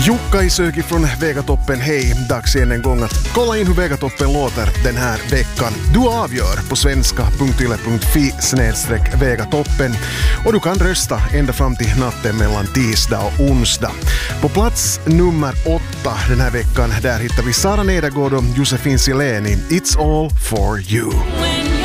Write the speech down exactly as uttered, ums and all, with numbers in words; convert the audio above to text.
Jukka Isöki från Vegatoppen, hej! Dags igen en gång att kolla in hur Vegatoppen låter den här veckan. Du avgör på svenska punkt yle punkt fi snedstreck Vegatoppen och du kan rösta ända fram till natten mellan tisdag och onsdag. På plats nummer åtta den här veckan, där hittar vi Sara Nedergård och Josefin Sileni, It's all for you.